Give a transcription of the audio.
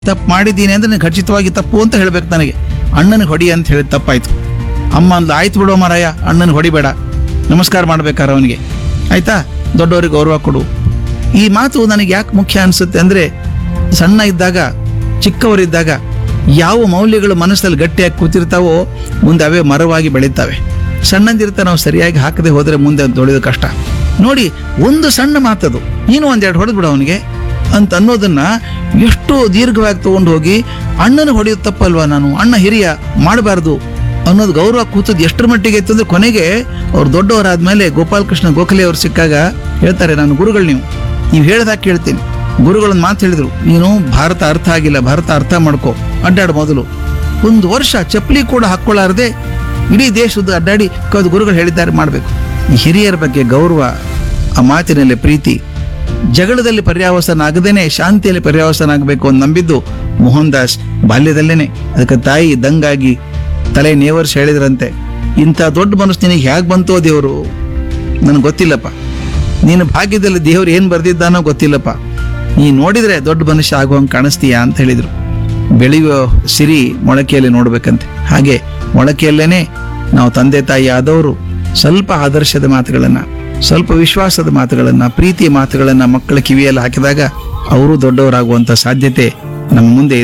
ತಪ್ಪು ಮಾಡಿದ್ದೀನಿ ಅಂದ್ರೆ ನೀನು ಖಚಿತವಾಗಿ ತಪ್ಪು ಅಂತ ಹೇಳ್ಬೇಕು ನನಗೆ. ಅಣ್ಣನಿಗೆ ಹೊಡಿ ಅಂತ ಹೇಳಿದ ತಪ್ಪಾಯ್ತು. ಅಮ್ಮ ಅಂದ್ಲು, ಆಯ್ತು ಬಿಡೋ ಮಾರಾಯ, ಅಣ್ಣನಿಗೆ ಹೊಡಿಬೇಡ, ನಮಸ್ಕಾರ ಮಾಡ್ಬೇಕಾರ ಅವನಿಗೆ, ಆಯ್ತಾ, ದೊಡ್ಡವರಿಗೆ ಗೌರವ ಕೊಡು. ಈ ಮಾತು ನನಗೆ ಯಾಕೆ ಮುಖ್ಯ ಅನಿಸುತ್ತೆ ಅಂದರೆ, ಸಣ್ಣ ಇದ್ದಾಗ, ಚಿಕ್ಕವರಿದ್ದಾಗ ಯಾವ ಮೌಲ್ಯಗಳು ಮನಸ್ಸಲ್ಲಿ ಗಟ್ಟಿಯಾಗಿ ಕೂತಿರ್ತಾವೋ ಮುಂದೆ ಅವೇ ಮರವಾಗಿ ಬೆಳೀತಾವೆ. ಸಣ್ಣಂದಿರ್ತ ನಾವು ಸರಿಯಾಗಿ ಹಾಕದೆ ಹೋದರೆ ಮುಂದೆ ದೊಡ್ಡದು ಕಷ್ಟ. ನೋಡಿ, ಒಂದು ಸಣ್ಣ ಮಾತದು, ನೀನು ಒಂದೆರಡು ಹೊಡೆದು ಬಿಡು ಅವನಿಗೆ ಅಂತ ಅನ್ನೋದನ್ನ ಎಷ್ಟು ದೀರ್ಘವಾಗಿ ತಗೊಂಡು ಹೋಗಿ ಅಣ್ಣನ ಹೊಡೆಯೋದು ತಪ್ಪಲ್ವಾ, ನಾನು ಅಣ್ಣ ಹಿರಿಯ ಮಾಡಬಾರ್ದು ಅನ್ನೋದು ಗೌರವ ಕೂತದ್ದು ಎಷ್ಟರ ಮಟ್ಟಿಗೆ ಇತ್ತು ಅಂದ್ರೆ, ಕೊನೆಗೆ ಅವ್ರು ದೊಡ್ಡವರಾದ್ಮೇಲೆ ಗೋಪಾಲಕೃಷ್ಣ ಗೋಖಲೆ ಅವ್ರು ಸಿಕ್ಕಾಗ ಹೇಳ್ತಾರೆ, ನಾನು ಗುರುಗಳು, ನೀವು ಹೇಳ್ದಾಗ ಕೇಳ್ತೀನಿ. ಗುರುಗಳನ್ನ ಮಾತು ಹೇಳಿದ್ರು, ನೀನು ಭಾರತ ಅರ್ಥ ಆಗಿಲ್ಲ, ಭಾರತ ಅರ್ಥ ಮಾಡ್ಕೋ, ಅಡ್ಡಾಡು ಮೊದಲು. ಒಂದು ವರ್ಷ ಚಪ್ಪಲಿ ಕೂಡ ಹಾಕ್ಕೊಳ್ಳಾರದೆ ಇಡೀ ದೇಶದ ಅಡ್ಡಾಡಿ ಗುರುಗಳು ಹೇಳಿದ್ದಾರೆ ಮಾಡಬೇಕು. ಈ ಹಿರಿಯರ ಬಗ್ಗೆ ಗೌರವ, ಆ ಮಾತಿನಲ್ಲಿ ಪ್ರೀತಿ, ಜಗಳದಲ್ಲಿ ಪರ್ಯಾವಸನ ಆಗದೇನೆ ಶಾಂತಿಯಲ್ಲಿ ಪರ್ಯಾವಸನ ಆಗಬೇಕು ಅಂತ ನಂಬಿದ್ದು ಮೋಹನ್ ದಾಸ್ ಬಾಲ್ಯದಲ್ಲೇನೆ. ಅದಕ್ಕೆ ತಾಯಿ ದಂಗಾಗಿ ತಲೆ ನೇವರ್ಸ್ ಹೇಳಿದ್ರಂತೆ, ಇಂಥ ದೊಡ್ಡ ಮನಸ್ಸು ನಿನಗೆ ಹೇಗೆ ಬಂತೋ ದೇವರು ನನಗೆ ಗೊತ್ತಿಲ್ಲಪ್ಪ, ನೀನು ಭಾಗ್ಯದಲ್ಲಿ ದೇವ್ರು ಏನು ಬರ್ದಿದ್ದಾನೋ ಗೊತ್ತಿಲ್ಲಪ್ಪ, ನೀ ನೋಡಿದ್ರೆ ದೊಡ್ಡ ಮನುಷ್ಯ ಆಗುವಂಗೆ ಕಾಣಿಸ್ತೀಯಾ ಅಂತ ಹೇಳಿದ್ರು. ಬೆಳೆಯುವ ಸಿರಿ ಮೊಳಕೆಯಲ್ಲಿ ನೋಡ್ಬೇಕಂತೆ. ಹಾಗೆ ಮೊಳಕೆಯಲ್ಲೇನೆ ನಾವು ತಂದೆ ತಾಯಿ ಆದವರು ಸ್ವಲ್ಪ ಆದರ್ಶದ ಮಾತುಗಳನ್ನು, ಸ್ವಲ್ಪ ವಿಶ್ವಾಸದ ಮಾತುಗಳನ್ನು, ಪ್ರೀತಿಯ ಮಾತುಗಳನ್ನು ಮಕ್ಕಳ ಕಿವಿಯಲ್ಲಿ ಹಾಕಿದಾಗ ಅವರು ದೊಡ್ಡವರಾಗುವಂಥ ಸಾಧ್ಯತೆ ನಮ್ಮ ಮುಂದೆ